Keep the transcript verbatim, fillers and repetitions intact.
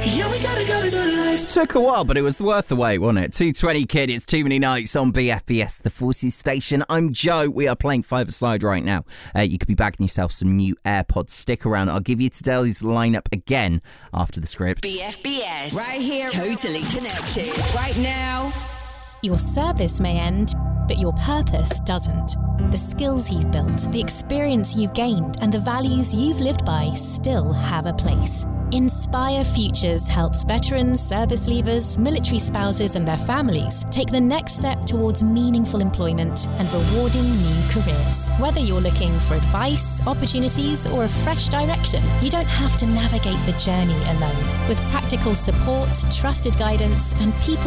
Yeah, we got a, got a good life. Took a while, but it was worth the wait, wasn't it? two twenty Kid, it's Too Many Nights on B F B S, the Forces Station. I'm Joe. We are playing five-a-side right now. Uh, you could be bagging yourself some new AirPods. Stick around. I'll give you today's lineup again after the script. B F B S. Right here. Totally connected. Right now. Your service may end, but your purpose doesn't. The skills you've built, the experience you've gained, and the values you've lived by still have a place. Inspire Futures helps veterans, service leavers, military spouses and their families take the next step towards meaningful employment and rewarding new careers. Whether you're looking for advice, opportunities, or a fresh direction, you don't have to navigate the journey alone. With practical support, trusted guidance, and people